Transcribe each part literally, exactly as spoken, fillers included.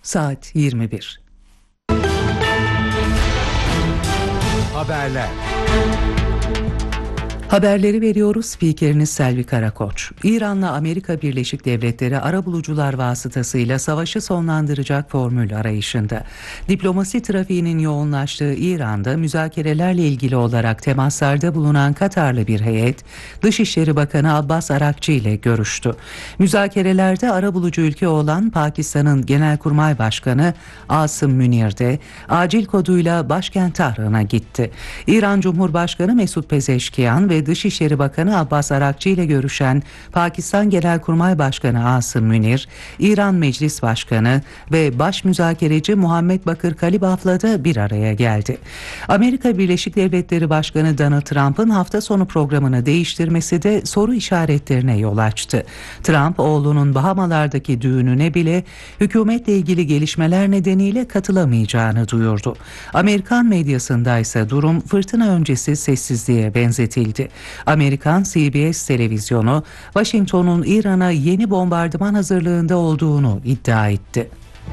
Saat yirmi bir. Haberler. Haberleri veriyoruz. Spikeriniz Selvi Karakoç. İran'la Amerika Birleşik Devletleri arabulucular vasıtasıyla savaşı sonlandıracak formül arayışında. Diplomasi trafiğinin yoğunlaştığı İran'da müzakerelerle ilgili olarak temaslarda bulunan Katarlı bir heyet, Dışişleri Bakanı Abbas Arakçı ile görüştü. Müzakerelerde arabulucu ülke olan Pakistan'ın Genelkurmay Başkanı Asım Münir de acil koduyla başkent Tahran'a gitti. İran Cumhurbaşkanı Mesut Pezeşkiyan ve Dışişleri Bakanı Abbas Arakçı ile görüşen Pakistan Genelkurmay Başkanı Asım Münir, İran Meclis Başkanı ve Baş Müzakereci Muhammed Bakır Kalibaf'la da bir araya geldi. Amerika Birleşik Devletleri Başkanı Donald Trump'ın hafta sonu programını değiştirmesi de soru işaretlerine yol açtı. Trump, oğlunun Bahamalardaki düğününe bile hükümetle ilgili gelişmeler nedeniyle katılamayacağını duyurdu. Amerikan medyasında ise durum fırtına öncesi sessizliğe benzetildi. Amerikan C B S televizyonu Washington'un İran'a yeni bombardıman hazırlığında olduğunu iddia etti.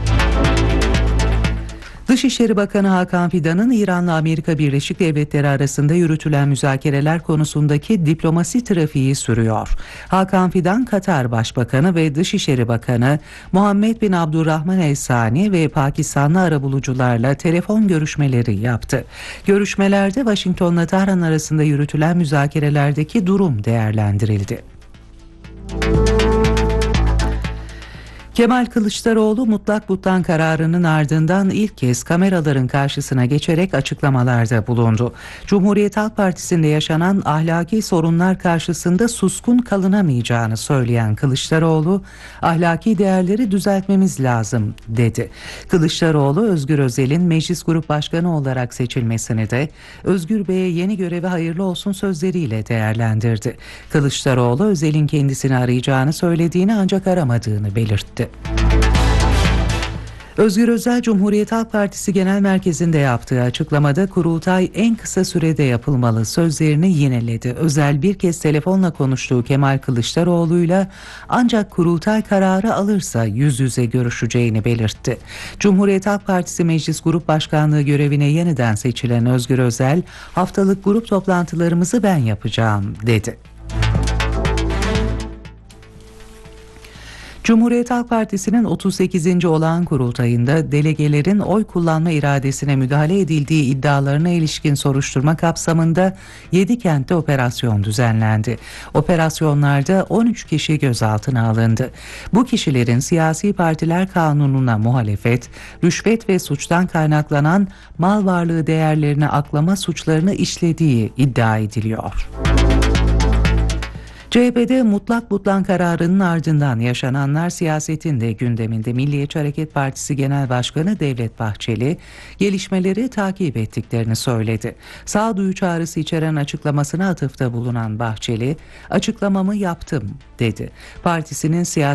Dışişleri Bakanı Hakan Fidan'ın İran'la Amerika Birleşik Devletleri arasında yürütülen müzakereler konusundaki diplomasi trafiği sürüyor. Hakan Fidan, Katar Başbakanı ve Dışişleri Bakanı Muhammed bin Abdurrahman El Sani ve Pakistanlı arabulucularla telefon görüşmeleri yaptı. Görüşmelerde Washington'la Tahran arasında yürütülen müzakerelerdeki durum değerlendirildi. Kemal Kılıçdaroğlu mutlak butlan kararının ardından ilk kez kameraların karşısına geçerek açıklamalarda bulundu. Cumhuriyet Halk Partisi'nde yaşanan ahlaki sorunlar karşısında suskun kalınamayacağını söyleyen Kılıçdaroğlu, ahlaki değerleri düzeltmemiz lazım dedi. Kılıçdaroğlu, Özgür Özel'in Meclis Grup Başkanı olarak seçilmesini de Özgür Bey'e yeni görevi hayırlı olsun sözleriyle değerlendirdi. Kılıçdaroğlu, Özel'in kendisini arayacağını söylediğini ancak aramadığını belirtti. Özgür Özel, Cumhuriyet Halk Partisi Genel Merkezi'nde yaptığı açıklamada kurultay en kısa sürede yapılmalı sözlerini yineledi. Özel bir kez telefonla konuştuğu Kemal Kılıçdaroğlu'yla ancak kurultay kararı alırsa yüz yüze görüşeceğini belirtti. Cumhuriyet Halk Partisi Meclis Grup Başkanlığı görevine yeniden seçilen Özgür Özel, haftalık grup toplantılarımızı ben yapacağım dedi. Cumhuriyet Halk Partisi'nin otuz sekizinci olağan kurultayında delegelerin oy kullanma iradesine müdahale edildiği iddialarına ilişkin soruşturma kapsamında yedi kentte operasyon düzenlendi. Operasyonlarda on üç kişi gözaltına alındı. Bu kişilerin siyasi partiler kanununa muhalefet, rüşvet ve suçtan kaynaklanan mal varlığı değerlerini aklama suçlarını işlediği iddia ediliyor. C H P'de mutlak butlan kararının ardından yaşananlar siyasetin de gündeminde. Milliyetçi Hareket Partisi Genel Başkanı Devlet Bahçeli gelişmeleri takip ettiklerini söyledi. Sağduyu çağrısı içeren açıklamasına atıfta bulunan Bahçeli, açıklamamı yaptım dedi. Partisinin siyasi